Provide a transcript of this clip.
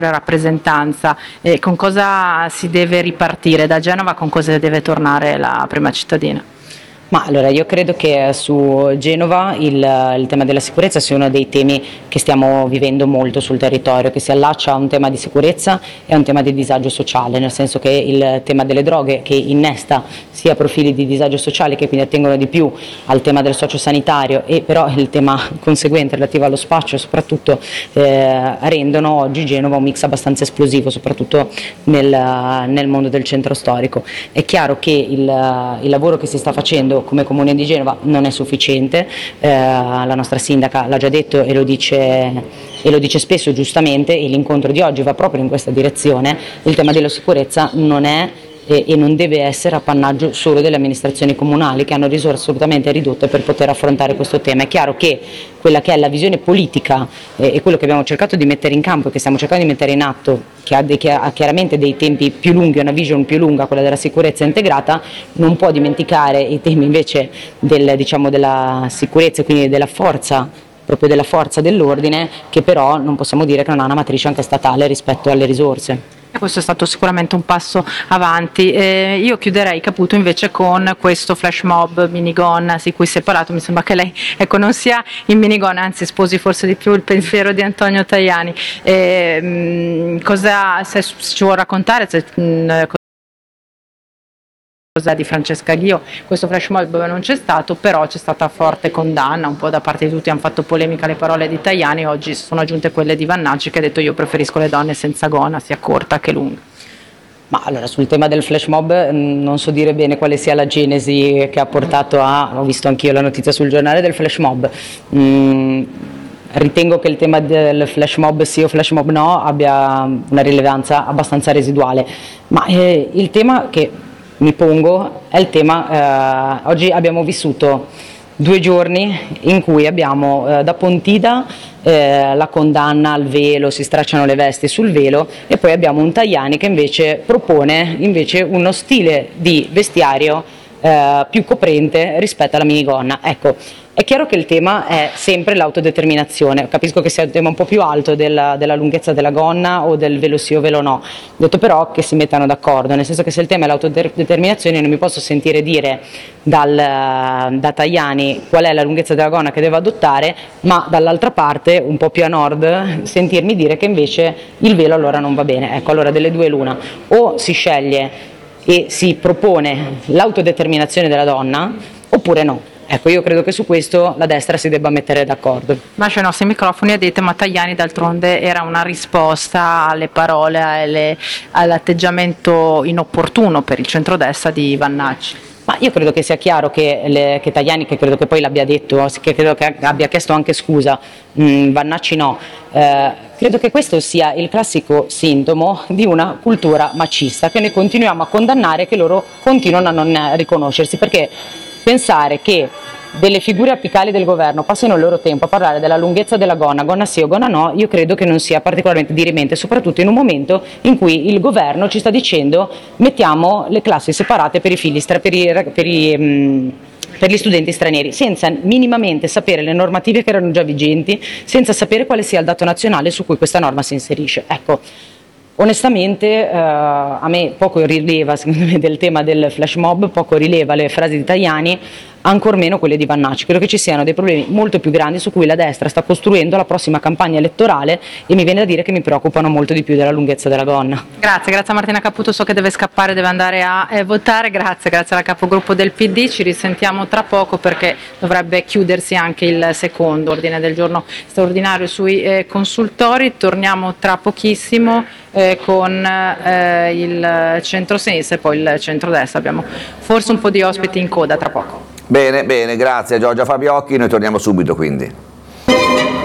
rappresentanza, con cosa si deve ripartire da Genova, con cosa deve tornare la prima cittadina? Ma allora io credo che su Genova il tema della sicurezza sia uno dei temi che stiamo vivendo molto sul territorio, che si allaccia a un tema di sicurezza e a un tema di disagio sociale, nel senso che il tema delle droghe, che innesta sia profili di disagio sociale che quindi attengono di più al tema del sociosanitario, e però il tema conseguente relativo allo spaccio soprattutto rendono oggi Genova un mix abbastanza esplosivo, soprattutto nel mondo del centro storico. È chiaro che il lavoro che si sta facendo come Comune di Genova non è sufficiente, la nostra sindaca l'ha già detto e lo dice spesso giustamente, e l'incontro di oggi va proprio in questa direzione. Il tema della sicurezza non è e non deve essere appannaggio solo delle amministrazioni comunali, che hanno risorse assolutamente ridotte per poter affrontare questo tema. È chiaro che quella che è la visione politica e quello che abbiamo cercato di mettere in campo e che stiamo cercando di mettere in atto, che ha chiaramente dei tempi più lunghi, una vision più lunga, quella della sicurezza integrata, non può dimenticare i temi invece della sicurezza e quindi della forza, proprio della forza dell'ordine, che però non possiamo dire che non ha una matrice anche statale rispetto alle risorse. Questo è stato sicuramente un passo avanti. Io chiuderei Caputo invece con questo flash mob minigonna di cui si è parlato. Mi sembra che lei non sia in minigonna, anzi sposi forse di più il pensiero di Antonio Tajani. Cosa se ci vuole raccontare? Cosa di Francesca Ghio? Questo flash mob non c'è stato, però c'è stata forte condanna un po' da parte di tutti, hanno fatto polemica le parole di Tajani, oggi sono aggiunte quelle di Vannacci, che ha detto: io preferisco le donne senza gonna, sia corta che lunga. Ma allora, sul tema del flash mob non so dire bene quale sia la genesi che ha portato ho visto anch'io la notizia sul giornale del flash mob. Ritengo che il tema del flash mob sì o flash mob no abbia una rilevanza abbastanza residuale, ma il tema che mi pongo è il tema, oggi abbiamo vissuto 2 giorni in cui abbiamo da Pontida la condanna al velo, si stracciano le vesti sul velo, e poi abbiamo un Tajani che invece propone uno stile di vestiario più coprente rispetto alla minigonna. Ecco, è chiaro che il tema è sempre l'autodeterminazione. Capisco che sia un tema un po' più alto della lunghezza della gonna o del velo sì o velo no, detto però che si mettano d'accordo, nel senso che se il tema è l'autodeterminazione non mi posso sentire dire da Tajani qual è la lunghezza della gonna che devo adottare, ma dall'altra parte, un po' più a nord, sentirmi dire che invece il velo allora non va bene. Ecco, allora delle due l'una: o si sceglie e si propone l'autodeterminazione della donna, oppure no. Ecco, io credo che su questo la destra si debba mettere d'accordo. Lascio i nostri microfoni a dite, ma Tajani d'altronde era una risposta alle parole, all'atteggiamento inopportuno per il centrodestra di Vannacci. Ma io credo che sia chiaro che Tajani, che credo che poi l'abbia detto, che credo che abbia chiesto anche scusa, Vannacci no, credo che questo sia il classico sintomo di una cultura macista che noi continuiamo a condannare, che loro continuano a non riconoscersi, perché pensare che delle figure apicali del governo passino il loro tempo a parlare della lunghezza della gonna sì o gonna no, io credo che non sia particolarmente dirimente, soprattutto in un momento in cui il governo ci sta dicendo: mettiamo le classi separate per i figli per gli studenti stranieri, senza minimamente sapere le normative che erano già vigenti, senza sapere quale sia il dato nazionale su cui questa norma si inserisce. Ecco, onestamente a me poco rileva, secondo me, del tema del flash mob, poco rileva le frasi di Tajani, ancor meno quelle di Vannacci. Credo che ci siano dei problemi molto più grandi su cui la destra sta costruendo la prossima campagna elettorale, e mi viene da dire che mi preoccupano molto di più della lunghezza della gonna. Grazie a Martina Caputo, so che deve scappare, deve andare a votare, grazie alla capogruppo del PD, ci risentiamo tra poco perché dovrebbe chiudersi anche il secondo ordine del giorno straordinario sui consultori. Torniamo tra pochissimo con il centro-sinistra e poi il centrodestra, abbiamo forse un po' di ospiti in coda tra poco. Bene, grazie Giorgia Fabiocchi, noi torniamo subito quindi.